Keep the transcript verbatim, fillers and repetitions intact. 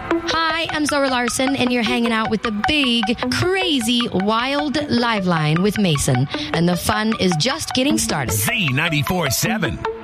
Hi, I'm Zoe Larson, and you're hanging out with the big, crazy, wild Live Line with Mason. And the fun is just getting started. Z ninety-four seven.